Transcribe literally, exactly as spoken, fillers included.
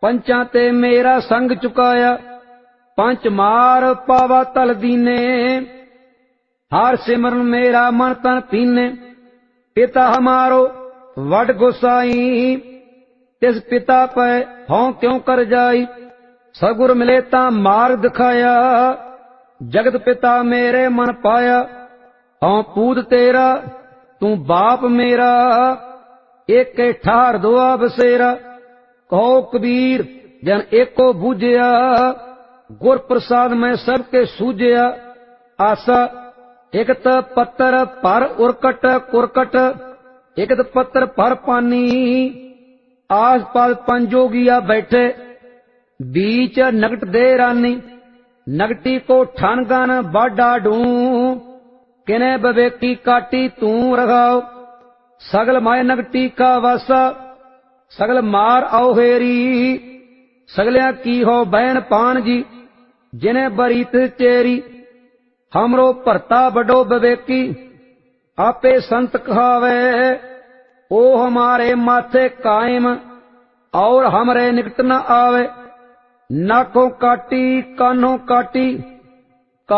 पंचां ते मेरा संग चुकाया। पंच मार पावा तल दीने, हार सिमरन मेरा मन तन पीने। पिता हमारो वड गोसाई, तिस पिता पै हों क्यों कर जाई। सगुर मिले तां मार्ग दिखाया, जगत पिता मेरे मन पाया। हों पूत तेरा तू बाप मेरा, एक ठार दुआ बसेरा। कहो कबीर जन एको बूझया, गुर प्रसाद में सबके सूझया। आसा एकत पत्तर पर उरकट कुरकट, एकत पत्तर पर पानी। आस पास पंजोगिया बैठे, बीच नगट दे रानी। नगटी को ठानगन बाडा ढूं, किने बवेकी काटी तू रघाओ। सगल माय नगटी का वासा, सगल मार आओ हेरी। सगलिया की हो बहन पान जी, जिने बरीत चेरी। हमरो भरता बडो बवेकी, आपे संत कहावे। ओ हमारे माथे कायम, और हमरे निकट न आवे। नाकों काटी कानों काटी,